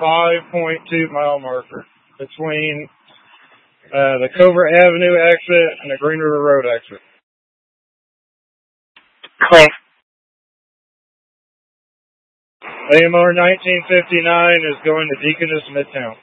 5.2 mile marker between the Covert Avenue exit and the Green River Road exit. Clear. AMR 1959 is going to Deaconess Midtown.